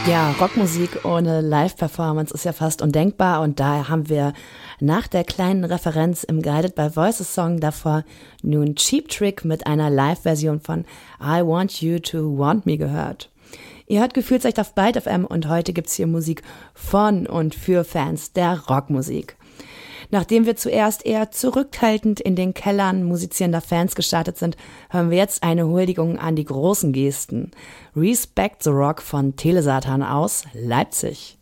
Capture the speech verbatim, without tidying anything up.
Ja, Rockmusik ohne Live-Performance ist ja fast undenkbar und daher haben wir nach der kleinen Referenz im Guided by Voices Song davor nun Cheap Trick mit einer Live-Version von I Want You to Want Me gehört. Ihr hört Gefühlsecht auf Byte F M und heute gibt's hier Musik von und für Fans der Rockmusik. Nachdem wir zuerst eher zurückhaltend in den Kellern musizierender Fans gestartet sind, hören wir jetzt eine Huldigung an die großen Gesten. Respect the Rock von Telesatan aus Leipzig.